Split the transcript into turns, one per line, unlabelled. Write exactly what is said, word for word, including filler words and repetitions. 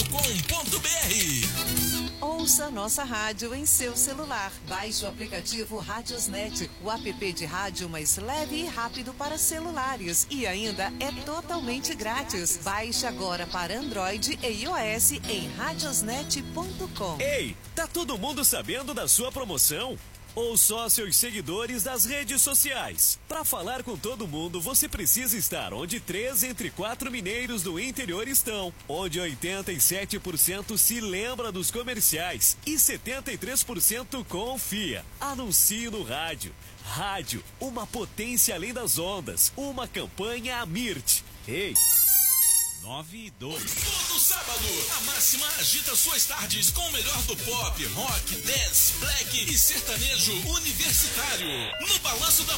com ponto b r.
Ouça nossa rádio em seu celular. Baixe o aplicativo Radiosnet, o app de rádio mais leve e rápido para celulares. E ainda é totalmente grátis. Baixe agora para Android e iOS em radiosnet ponto com.
Ei, tá todo mundo sabendo da sua promoção? Ou só seus seguidores das redes sociais? Para falar com todo mundo, você precisa estar onde três entre quatro mineiros do interior estão, onde oitenta e sete por cento se lembra dos comerciais e setenta e três por cento confia. Anuncie no rádio. Rádio, uma potência além das ondas, uma campanha Amirt. Ei! nove e dois.
Todo sábado, a Máxima agita suas tardes com o melhor do pop, rock, dance, black e sertanejo universitário. No Balanço da